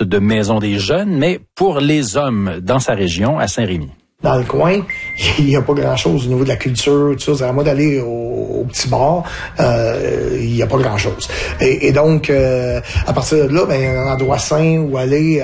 de maison des jeunes, mais pour les hommes dans sa région, à Saint-Rémy. Dans le coin, il n'y a pas grand-chose au niveau de la culture, tout ça. C'est à moi d'aller au petit bar, il n'y a pas grand-chose. Et donc, à partir de là, un endroit sain où aller,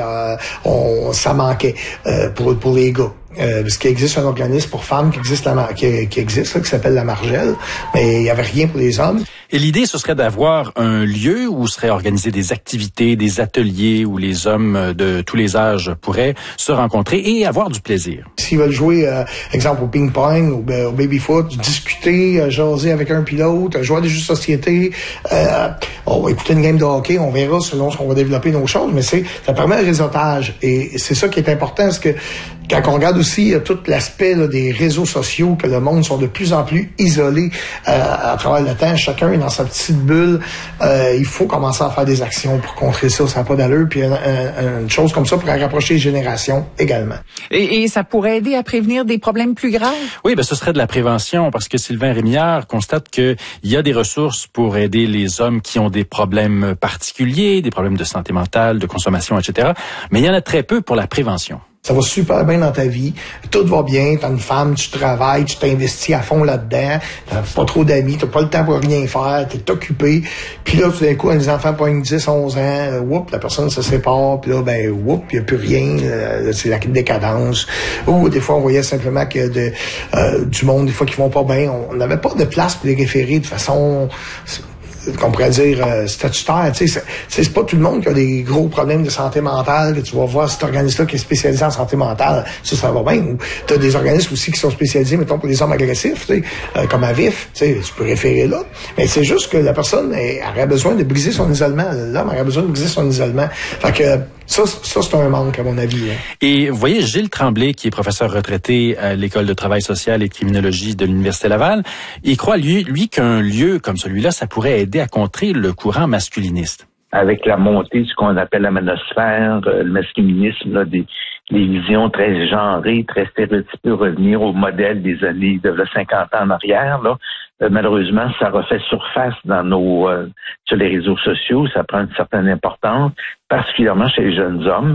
ça manquait pour les gars. Parce qu'il existe un organisme pour femmes qui s'appelle la Margelle, mais il n'y avait rien pour les hommes. Et l'idée, ce serait d'avoir un lieu où seraient organisées des activités, des ateliers où les hommes de tous les âges pourraient se rencontrer et avoir du plaisir. S'ils veulent jouer, exemple, au ping-pong, au baby-foot, discuter, jaser avec un pilote, jouer à des jeux de société, on va écouter une game de hockey, on verra selon ce qu'on va développer nos choses, mais ça permet un réseautage. Et c'est ça qui est important, parce que quand on regarde aussi tout l'aspect là, des réseaux sociaux, que le monde sont de plus en plus isolés à travers le temps, chacun est dans sa petite bulle, il faut commencer à faire des actions pour contrer ça, ça n'a pas d'allure, puis une chose comme ça pourrait rapprocher les générations également. Et ça pourrait aider à prévenir des problèmes plus graves? Oui, ce serait de la prévention, parce que Sylvain Rémillard constate qu'il y a des ressources pour aider les hommes qui ont des problèmes particuliers, des problèmes de santé mentale, de consommation, etc., mais il y en a très peu pour la prévention. Ça va super bien dans ta vie, tout va bien, t'as une femme, tu travailles, tu t'investis à fond là-dedans, t'as pas trop d'amis, t'as pas le temps pour rien faire, t'es occupé, puis là, tout d'un coup, les enfants pognent 10, 11 ans, la personne se sépare, puis là, il n'y a plus rien, c'est la décadence. Ou des fois, on voyait simplement que du monde, des fois, qui vont pas bien, on n'avait pas de place pour les référer de façon... qu'on pourrait dire statutaire, tu sais, c'est pas tout le monde qui a des gros problèmes de santé mentale, que tu vas voir cet organisme-là qui est spécialisé en santé mentale, ça va bien. Ou t'as des organismes aussi qui sont spécialisés, mettons, pour les hommes agressifs, tu sais, comme à vif, tu sais, tu peux référer là. Mais c'est juste que la personne aurait besoin de briser son isolement. L'homme aurait besoin de briser son isolement. Fait que ça c'est un manque, à mon avis. Hein. Et vous voyez, Gilles Tremblay, qui est professeur retraité à l'École de travail social et de criminologie de l'Université Laval, il croit, lui, qu'un lieu comme celui-là, ça pourrait aider à contrer le courant masculiniste. Avec la montée de ce qu'on appelle la manosphère, le masculinisme, là, des visions très genrées, très stéréotypées, revenir au modèle des années de 50 ans en arrière, là, malheureusement, ça refait surface sur les réseaux sociaux, ça prend une certaine importance, particulièrement chez les jeunes hommes,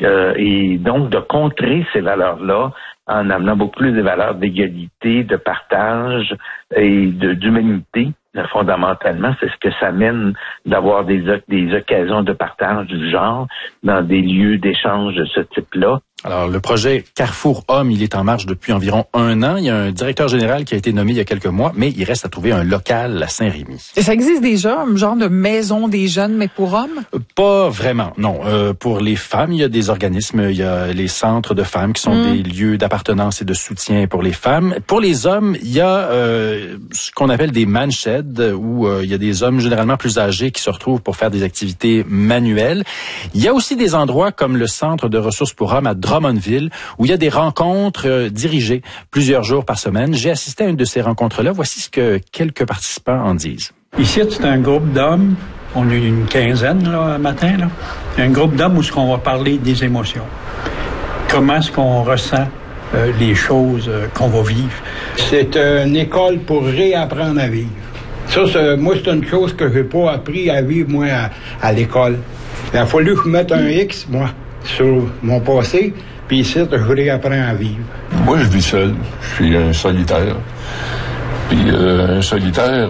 et donc de contrer ces valeurs-là en amenant beaucoup plus des valeurs d'égalité, de partage et d'humanité. Fondamentalement, c'est ce que ça mène d'avoir des occasions de partage du genre dans des lieux d'échange de ce type-là. Alors, le projet Carrefour Homme, il est en marche depuis environ 1 an. Il y a un directeur général qui a été nommé il y a quelques mois, mais il reste à trouver un local à Saint-Rémy. Et ça existe déjà, un genre de maison des jeunes, mais pour hommes? Pas vraiment, non. Pour les femmes, il y a des organismes, il y a les centres de femmes qui sont des lieux d'appartenance et de soutien pour les femmes. Pour les hommes, il y a ce qu'on appelle des man-sheds, où il y a des hommes généralement plus âgés qui se retrouvent pour faire des activités manuelles. Il y a aussi des endroits comme le Centre de ressources pour hommes à Drummondville, où il y a des rencontres dirigées plusieurs jours par semaine. J'ai assisté à une de ces rencontres-là. Voici ce que quelques participants en disent. Ici, c'est un groupe d'hommes. On est une quinzaine, là, matin, là. Un groupe d'hommes où on va parler des émotions. Comment est-ce qu'on ressent les choses qu'on va vivre. C'est une école pour réapprendre à vivre. Ça, moi, c'est une chose que j'ai pas appris à vivre, moi, à l'école. Il a fallu que je mette un X, moi, sur mon passé, puis ici, je réapprends à vivre. Moi, je vis seul. Je suis un solitaire. Puis un solitaire,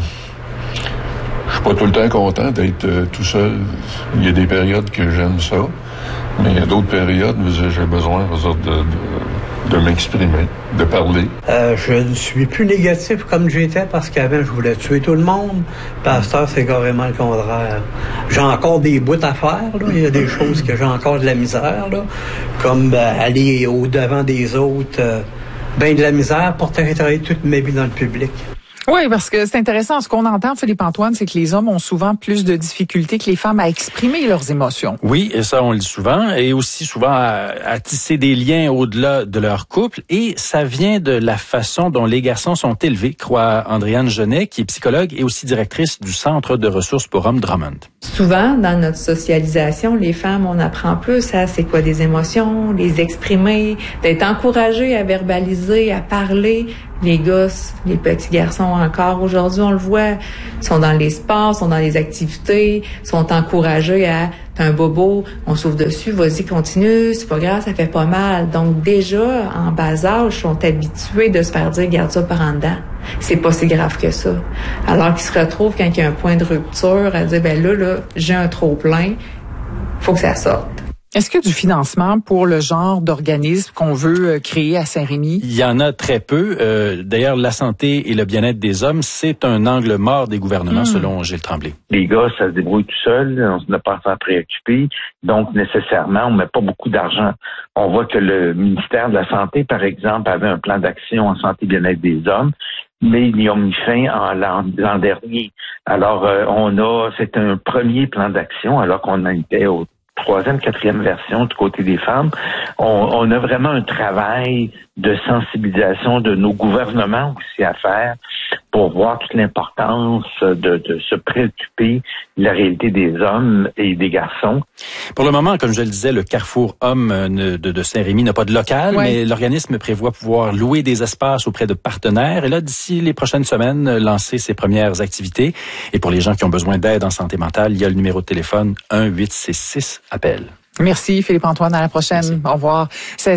je suis pas tout le temps content d'être tout seul. Il y a des périodes que j'aime ça, mais il y a d'autres périodes où j'ai besoin de m'exprimer, de parler. Je ne suis plus négatif comme j'étais parce qu'avant, je voulais tuer tout le monde. Pasteur, c'est carrément le contraire. J'ai encore des bouts à faire, là. Il y a des choses que j'ai encore de la misère, là. Comme aller au-devant des autres, de la misère pour travailler toute ma vie dans le public. Oui, parce que c'est intéressant. Ce qu'on entend, Philippe-Antoine, c'est que les hommes ont souvent plus de difficultés que les femmes à exprimer leurs émotions. Oui, et ça, on le dit souvent, et aussi souvent à tisser des liens au-delà de leur couple. Et ça vient de la façon dont les garçons sont élevés, croit Andréane Genet, qui est psychologue et aussi directrice du Centre de ressources pour hommes Drummond. Souvent, dans notre socialisation, les femmes, on apprend plus à c'est quoi des émotions, les exprimer, d'être encouragées à verbaliser, à parler, Les gosses, les petits garçons encore, aujourd'hui, on le voit, sont dans les sports, sont dans les activités, sont encouragés à « t'as un bobo, on s'ouvre dessus, vas-y, continue, c'est pas grave, ça fait pas mal ». Donc déjà, en bas âge, ils sont habitués de se faire dire « garde ça par en dedans ». C'est pas si grave que ça. Alors qu'ils se retrouvent quand il y a un point de rupture à dire « ben là, j'ai un trop-plein, faut que ça sorte ». Est-ce qu'il y a du financement pour le genre d'organisme qu'on veut créer à Saint-Rémy? Il y en a très peu. D'ailleurs, la santé et le bien-être des hommes, c'est un angle mort des gouvernements, selon Gilles Tremblay. Les gars, ça se débrouille tout seul, on n'a pas à s'en préoccuper, donc nécessairement, on met pas beaucoup d'argent. On voit que le ministère de la Santé, par exemple, avait un plan d'action en santé et bien-être des hommes, mais ils y ont mis fin l'an dernier. Alors, c'est un premier plan d'action, alors qu'on en était au 3e, 4e version du côté des femmes. On a vraiment un travail de sensibilisation de nos gouvernements aussi à faire pour voir toute l'importance de se préoccuper de la réalité des hommes et des garçons. Pour le moment, comme je le disais, le Carrefour Homme de Saint-Rémy n'a pas de local, mais l'organisme prévoit pouvoir louer des espaces auprès de partenaires et là, d'ici les prochaines semaines, lancer ses premières activités. Et pour les gens qui ont besoin d'aide en santé mentale, il y a le numéro de téléphone 1-866-APPEL. Merci Philippe-Antoine, à la prochaine. Merci. Au revoir.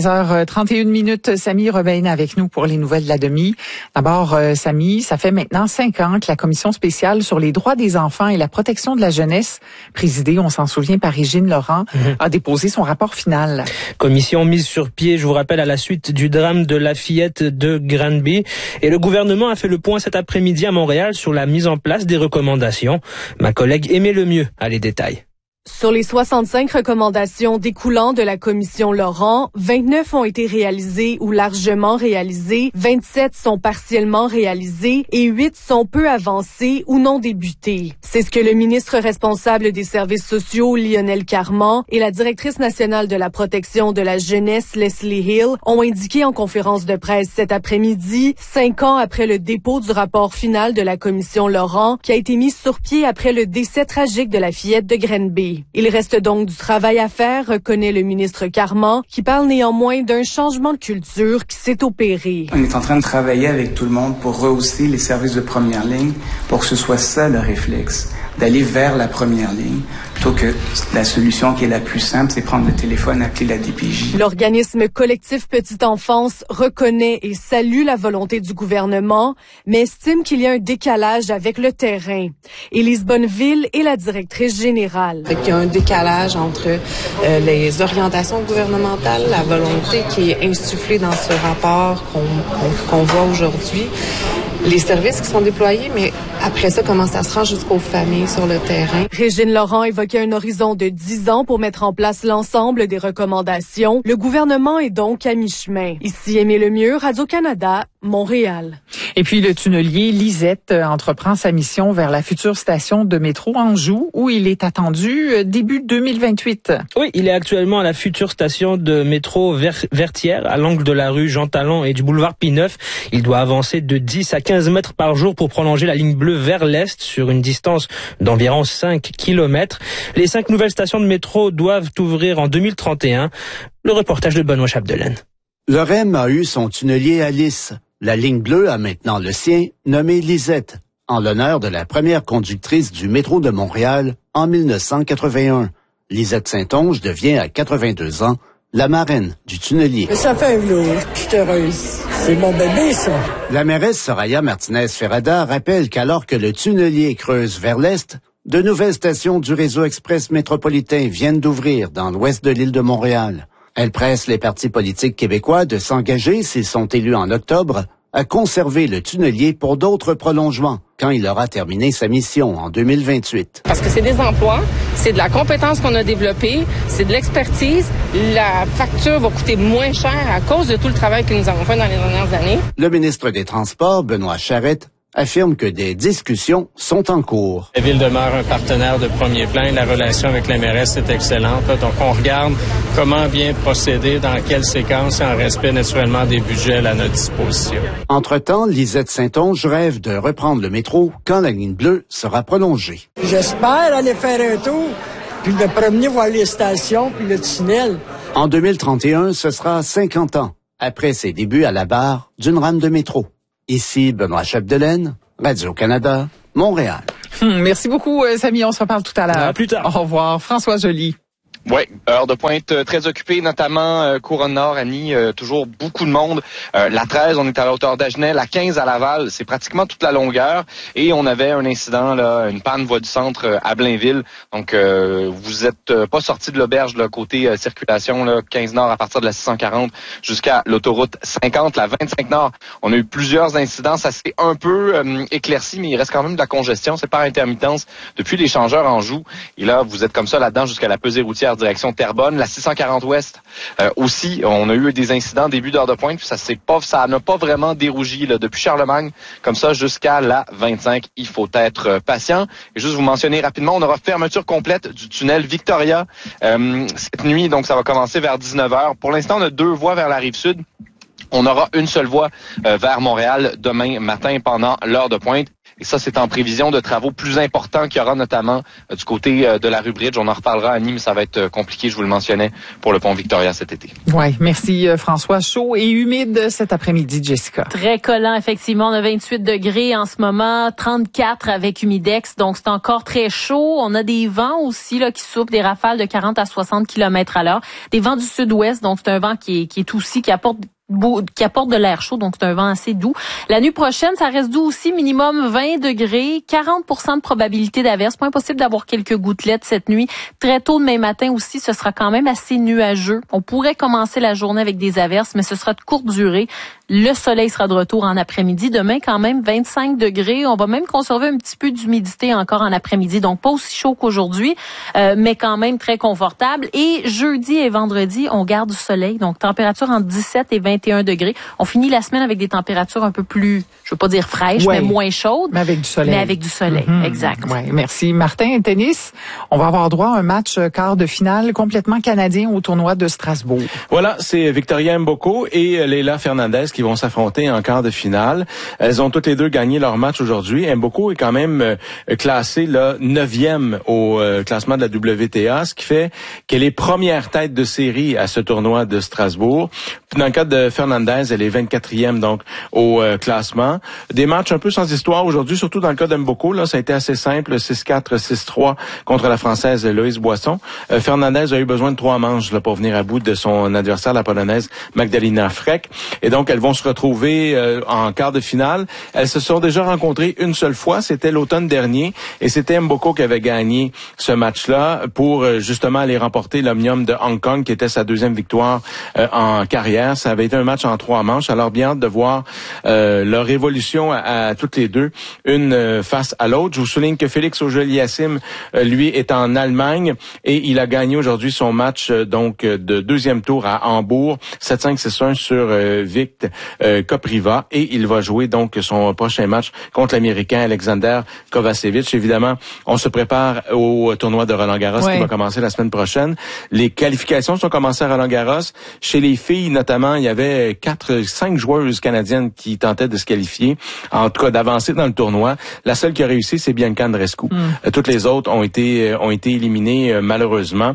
16h31, Samy Rebane avec nous pour les nouvelles de la demi. D'abord, Samy, ça fait maintenant 5 ans que la Commission spéciale sur les droits des enfants et la protection de la jeunesse, présidée, on s'en souvient, par Régine Laurent, a déposé son rapport final. Commission mise sur pied, je vous rappelle, à la suite du drame de la fillette de Granby. Et le gouvernement a fait le point cet après-midi à Montréal sur la mise en place des recommandations. Ma collègue Aimée Lemieux a les détails. Sur les 65 recommandations découlant de la commission Laurent, 29 ont été réalisées ou largement réalisées, 27 sont partiellement réalisées et 8 sont peu avancées ou non débutées. C'est ce que le ministre responsable des services sociaux, Lionel Carman, et la directrice nationale de la protection de la jeunesse, Leslie Hill, ont indiqué en conférence de presse cet après-midi, 5 ans après le dépôt du rapport final de la commission Laurent, qui a été mis sur pied après le décès tragique de la fillette de Granby. Il reste donc du travail à faire, reconnaît le ministre Carman, qui parle néanmoins d'un changement de culture qui s'est opéré. On est en train de travailler avec tout le monde pour rehausser les services de première ligne, pour que ce soit ça le réflexe, d'aller vers la première ligne, plutôt que la solution qui est la plus simple, c'est prendre le téléphone, appeler la DPJ. L'organisme collectif Petite Enfance reconnaît et salue la volonté du gouvernement, mais estime qu'il y a un décalage avec le terrain. Élise Bonneville est la directrice générale. Il y a un décalage entre les orientations gouvernementales, la volonté qui est insufflée dans ce rapport qu'on voit aujourd'hui, les services qui sont déployés, mais après ça, comment ça se rend jusqu'aux familles sur le terrain. Régine Laurent évoquait un horizon de 10 ans pour mettre en place l'ensemble des recommandations. Le gouvernement est donc à mi-chemin. Ici Aimée Lemieux, Radio-Canada, Montréal. Et puis le tunnelier Lisette entreprend sa mission vers la future station de métro Anjou, où il est attendu début 2028. Oui, il est actuellement à la future station de métro Vertière, à l'angle de la rue Jean Talon et du boulevard Pie-IX. Il doit avancer de 10 à 15 mètres par jour pour prolonger la ligne bleue vers l'est sur une distance d'environ 5 km. Les 5 nouvelles stations de métro doivent ouvrir en 2031. Le reportage de Benoît Chapdelaine. Le REM a eu son tunnelier à Lys. La ligne bleue a maintenant le sien, nommé Lisette, en l'honneur de la première conductrice du métro de Montréal en 1981. Lisette Saint-Onge devient à 82 ans la marraine du tunnelier. Ça fait un jour, je suis heureuse. C'est mon bébé, ça. La mairesse Soraya Martinez-Ferrada rappelle qu'alors que le tunnelier creuse vers l'est, de nouvelles stations du réseau express métropolitain viennent d'ouvrir dans l'ouest de l'île de Montréal. Elle presse les partis politiques québécois de s'engager, s'ils sont élus en octobre, à conserver le tunnelier pour d'autres prolongements quand il aura terminé sa mission en 2028. Parce que c'est des emplois, c'est de la compétence qu'on a développée, c'est de l'expertise. La facture va coûter moins cher à cause de tout le travail que nous avons fait dans les dernières années. Le ministre des Transports, Benoît Charette, affirme que des discussions sont en cours. La Ville demeure un partenaire de premier plan. La relation avec la mairesse est excellente. Donc, on regarde comment bien procéder, dans quelle séquence, en respect naturellement des budgets à notre disposition. Entre-temps, Lisette Saint-Onge rêve de reprendre le métro quand la ligne bleue sera prolongée. J'espère aller faire un tour, puis me promener voir les stations, puis le tunnel. En 2031, ce sera 50 ans après ses débuts à la barre d'une rame de métro. Ici Benoît Chapdelaine, Radio-Canada, Montréal. Merci beaucoup, Samy. On se reparle tout à l'heure. À plus tard. Au revoir. François Joly. Oui, heure de pointe très occupée, notamment Couronne Nord, Annie, toujours beaucoup de monde. La 13, on est à la hauteur d'Agenais. La 15 à Laval, c'est pratiquement toute la longueur. Et on avait un incident, là, une panne voie du centre à Blainville. Donc, vous êtes pas sorti de l'auberge, là, côté circulation, là, 15 Nord à partir de la 640 jusqu'à l'autoroute 50. La 25 Nord, on a eu plusieurs incidents. Ça s'est un peu éclairci, mais il reste quand même de la congestion. C'est par intermittence depuis l'échangeur Anjou. Et là, vous êtes comme ça là-dedans jusqu'à la pesée routière direction Terrebonne. La 640 Ouest aussi, on a eu des incidents début d'heure de pointe, puis ça n'a pas vraiment dérougi là, depuis Charlemagne, comme ça jusqu'à la 25. Il faut être patient. Et juste vous mentionner rapidement, on aura fermeture complète du tunnel Victoria cette nuit, donc ça va commencer vers 19h. Pour l'instant, on a 2 voies vers la Rive-Sud. On aura une seule voie vers Montréal demain matin pendant l'heure de pointe. Et ça, c'est en prévision de travaux plus importants qu'il y aura notamment du côté de la rue Bridge. On en reparlera à Nîmes, mais ça va être compliqué, je vous le mentionnais, pour le pont Victoria cet été. Oui, merci François. Chaud et humide cet après-midi, Jessica. Très collant, effectivement. On a 28 degrés en ce moment, 34 avec humidex, donc c'est encore très chaud. On a des vents aussi là qui soufflent, des rafales de 40 à 60 km/h. Des vents du sud-ouest, donc c'est un vent qui est aussi, qui apporte de l'air chaud, donc c'est un vent assez doux. La nuit prochaine, ça reste doux aussi, minimum 20 degrés, 40% de probabilité d'averse. Pas impossible d'avoir quelques gouttelettes cette nuit. Très tôt demain matin aussi, ce sera quand même assez nuageux. On pourrait commencer la journée avec des averses, mais ce sera de courte durée. Le soleil sera de retour en après-midi. Demain, quand même, 25 degrés. On va même conserver un petit peu d'humidité encore en après-midi. Donc, pas aussi chaud qu'aujourd'hui, mais quand même très confortable. Et jeudi et vendredi, on garde du soleil. Donc, température entre 17 et 21 degrés. On finit la semaine avec des températures un peu plus, je veux pas dire fraîches, mais moins chaudes. Mais avec du soleil. Mais avec du soleil, exact. Ouais, merci. Martin, tennis, on va avoir droit à un match quart de finale complètement canadien au tournoi de Strasbourg. Voilà, c'est Victoria Mboko et Leila Fernandez qui vont s'affronter en quart de finale. Elles ont toutes les deux gagné leur match aujourd'hui. Mboko est quand même classée là 9e au classement de la WTA, ce qui fait qu'elle est première tête de série à ce tournoi de Strasbourg. Puis dans le cas de Fernandez, elle est 24e donc au classement. Des matchs un peu sans histoire aujourd'hui, surtout dans le cas d'Mboko. Là, ça a été assez simple, 6-4, 6-3 contre la Française Loïse Boisson. Fernandez a eu besoin de 3 manches là, pour venir à bout de son adversaire, la Polonaise Magdalena Frek. Et donc, elles vont se retrouver en quart de finale. Elles se sont déjà rencontrées une seule fois, c'était l'automne dernier, et c'était Mboko qui avait gagné ce match-là pour justement aller remporter l'Omnium de Hong Kong, qui était sa 2e victoire en carrière. Ça avait été un match en 3 manches, alors bien hâte de voir leur évolution à toutes les deux, une face à l'autre. Je vous souligne que Félix Auger-Aliassime, lui, est en Allemagne et il a gagné aujourd'hui son match donc de 2e tour à Hambourg, 7-5, 6-1 sur Vict Kopriva, et il va jouer donc son prochain match contre l'Américain Alexander Kovacevic. Évidemment, on se prépare au tournoi de Roland-Garros qui va commencer la semaine prochaine. Les qualifications sont commencées à Roland-Garros. Chez les filles, notamment, il y avait 5 joueuses canadiennes qui tentaient de se qualifier, en tout cas d'avancer dans le tournoi. La seule qui a réussi, c'est Bianca Andreescu. Toutes les autres ont été éliminées malheureusement.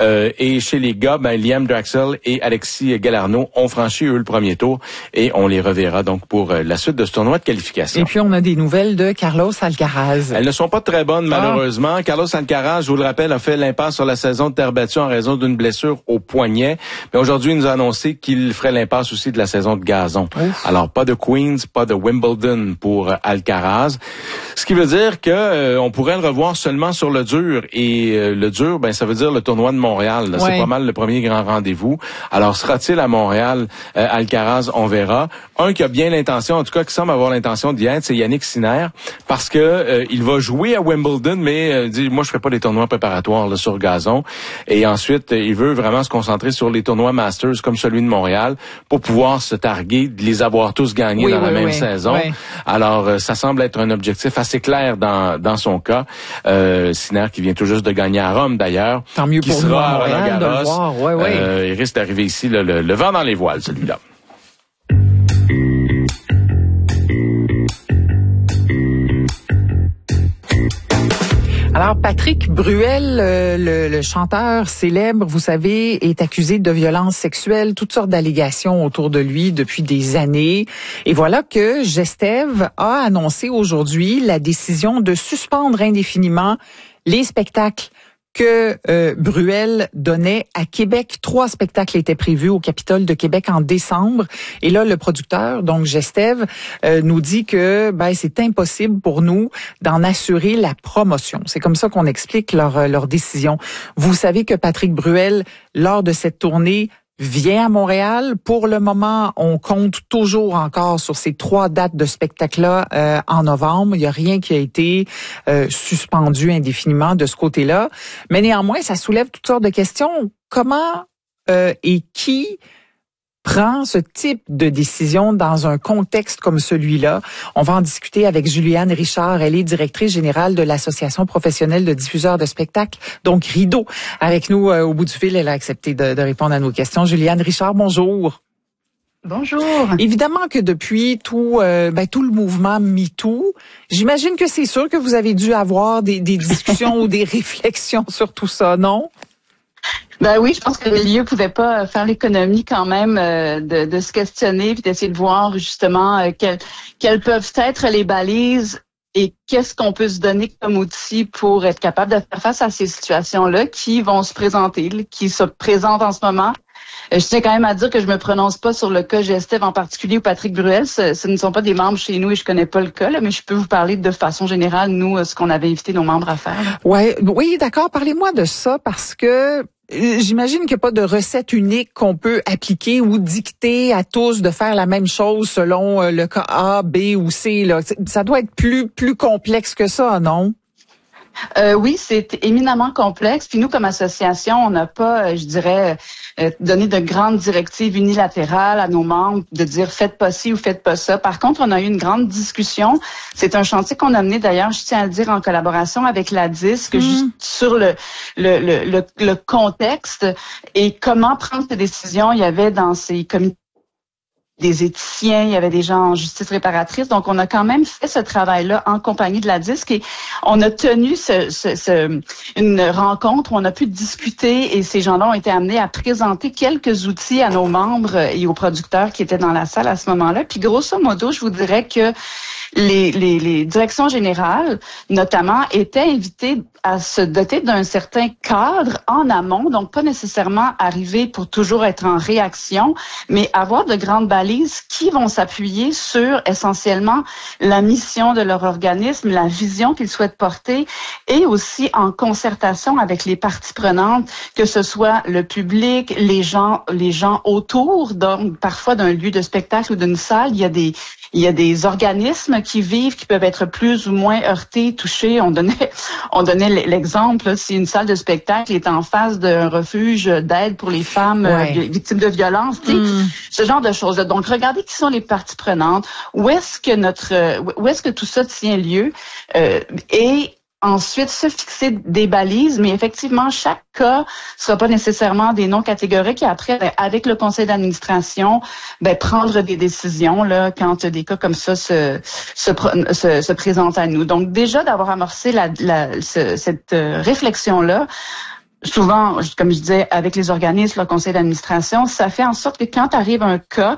Et chez les gars, Liam Draxel et Alexis Galarneau ont franchi eux le premier tour, et on les reverra donc pour la suite de ce tournoi de qualification. Et puis on a des nouvelles de Carlos Alcaraz. Elles ne sont pas très bonnes malheureusement. Carlos Alcaraz, je vous le rappelle, a fait l'impasse sur la saison de terre battue en raison d'une blessure au poignet. Mais aujourd'hui, il nous a annoncé qu'il ferait l'impasse aussi de la saison de gazon. Alors pas de Queens, pas de Wimbledon pour Alcaraz. Ce qui veut dire que on pourrait le revoir seulement sur le dur, et le dur, ça veut dire le tournoi de Montréal. Là. C'est pas mal le premier grand rendez-vous. Alors sera-t-il à Montréal Alcaraz? On verra. Un qui a bien l'intention, en tout cas qui semble avoir l'intention d'y être, c'est Yannick Sinner, parce que il va jouer à Wimbledon, mais dit moi je ferai pas les tournois préparatoires là, sur gazon. Et ensuite il veut vraiment se concentrer sur les tournois Masters comme celui de Montréal pour pouvoir se targuer de les avoir tous gagnés dans la même saison. Alors ça semble être un objectif assez clair dans son cas. Sinner qui vient tout juste de gagner à Rome d'ailleurs. Tant mieux qui pour sera nous à à Montréal de le voir. Il risque d'arriver ici le vent dans les voiles celui-là. Alors, Patrick Bruel, le chanteur célèbre, vous savez, est accusé de violences sexuelles, toutes sortes d'allégations autour de lui depuis des années. Et voilà que Gestev a annoncé aujourd'hui la décision de suspendre indéfiniment les spectacles que Bruel donnait à Québec. 3 spectacles étaient prévus au Capitole de Québec en décembre. Et là, le producteur, donc Gestev, nous dit que c'est impossible pour nous d'en assurer la promotion. C'est comme ça qu'on explique leur décision. Vous savez que Patrick Bruel, lors de cette tournée, vient à Montréal. Pour le moment, on compte toujours encore sur ces 3 dates de spectacle-là en novembre. Il n'y a rien qui a été suspendu indéfiniment de ce côté-là. Mais néanmoins, ça soulève toutes sortes de questions. Comment et qui prend ce type de décision dans un contexte comme celui-là? On va en discuter avec Juliane Richard. Elle est directrice générale de l'Association professionnelle de diffuseurs de spectacles, donc Rideau. Avec nous au bout du fil, elle a accepté de répondre à nos questions. Juliane Richard, bonjour. Bonjour. Évidemment que depuis tout le mouvement MeToo, j'imagine que c'est sûr que vous avez dû avoir des discussions ou des réflexions sur tout ça, non? Ben oui, je pense que les lieux pouvaient pas faire l'économie quand même de se questionner puis d'essayer de voir justement quelles peuvent être les balises et qu'est-ce qu'on peut se donner comme outil pour être capable de faire face à ces situations-là qui vont se présenter, qui se présentent en ce moment. Je tiens quand même à dire que je me prononce pas sur le cas Gestev en particulier ou Patrick Bruel. Ce ne sont pas des membres chez nous et je connais pas le cas, là, mais je peux vous parler de façon générale, nous, ce qu'on avait invité nos membres à faire. Là. Oui, d'accord. Parlez-moi de ça parce que j'imagine qu'il n'y a pas de recette unique qu'on peut appliquer ou dicter à tous de faire la même chose selon le cas A, B ou C. Là. Ça doit être plus complexe que ça, non? Oui, c'est éminemment complexe. Puis nous, comme association, on n'a pas, je dirais, donné de grandes directives unilatérales à nos membres de dire faites pas ci ou faites pas ça. Par contre, on a eu une grande discussion. C'est un chantier qu'on a mené d'ailleurs, je tiens à le dire, en collaboration avec la DISC, juste sur le contexte et comment prendre ces décisions. Il y avait dans ces comités des éthiciens, il y avait des gens en justice réparatrice. Donc, on a quand même fait ce travail-là en compagnie de la DISC et on a tenu une rencontre où on a pu discuter et ces gens-là ont été amenés à présenter quelques outils à nos membres et aux producteurs qui étaient dans la salle à ce moment-là. Puis, grosso modo, je vous dirais que les directions générales, notamment, étaient invitées à se doter d'un certain cadre en amont, donc pas nécessairement arriver pour toujours être en réaction, mais avoir de grandes balises qui vont s'appuyer sur essentiellement la mission de leur organisme, la vision qu'ils souhaitent porter et aussi en concertation avec les parties prenantes, que ce soit le public, les gens autour, donc parfois d'un lieu de spectacle ou d'une salle, il y a des organismes qui vivent, qui peuvent être plus ou moins heurtés, touchés. On donnait l'exemple, là, si une salle de spectacle est en face d'un refuge d'aide pour les femmes victimes de violences, ce genre de choses. Donc, regardez qui sont les parties prenantes, où est-ce que tout ça tient lieu, et ensuite se fixer des balises, mais effectivement, chaque cas sera pas nécessairement des noms catégoriques et après, avec le conseil d'administration, prendre des décisions là quand des cas comme ça se présentent à nous. Donc déjà d'avoir amorcé cette réflexion-là, souvent, comme je disais, avec les organismes, le conseil d'administration, ça fait en sorte que quand arrive un cas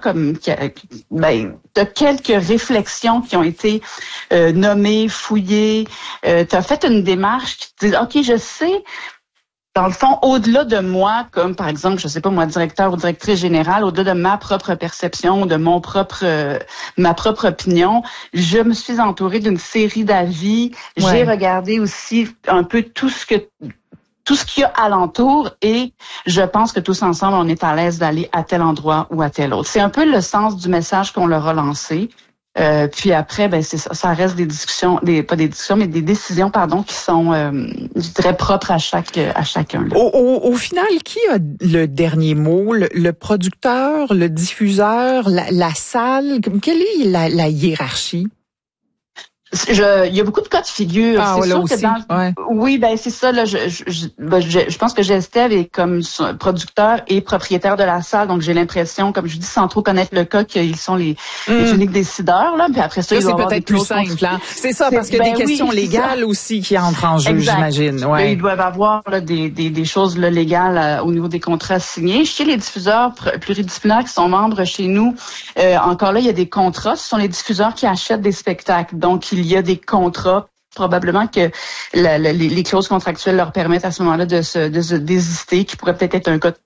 de quelques réflexions qui ont été nommées, fouillées, tu as fait une démarche qui te dit, OK, je sais, dans le fond, au-delà de moi, comme par exemple, je sais pas moi, directeur ou directrice générale, au-delà de ma propre perception, de ma propre opinion, je me suis entourée d'une série d'avis. Ouais. J'ai regardé aussi un peu tout ce qu'il y a alentour et je pense que tous ensemble, on est à l'aise d'aller à tel endroit ou à tel autre. C'est un peu le sens du message qu'on leur a lancé. Puis après, c'est ça reste des discussions, des décisions, qui sont, je dirais, propres à chacun. Là. Au final, qui a le dernier mot? Le producteur, le diffuseur, la salle? Quelle est la hiérarchie? Il y a beaucoup de cas de figure. Ah, c'est là sûr aussi, que oui, ben c'est ça. Là, je pense que Gestev est comme producteur et propriétaire de la salle, donc j'ai l'impression, comme je dis, sans trop connaître le cas, qu'ils sont les uniques décideurs. Là, puis après ça, c'est peut-être plus simple. Hein? C'est ça, parce qu'il y a des questions légales aussi qui entrent en jeu, j'imagine. Ouais. Là, ils doivent avoir là, des choses là, légales au niveau des contrats signés. Chez les diffuseurs pluridisciplinaires qui sont membres chez nous, encore là, il y a des contrats. Ce sont les diffuseurs qui achètent des spectacles, donc il y a des contrats. Probablement que les clauses contractuelles leur permettent à ce moment-là de se désister, qui pourrait peut-être être un cas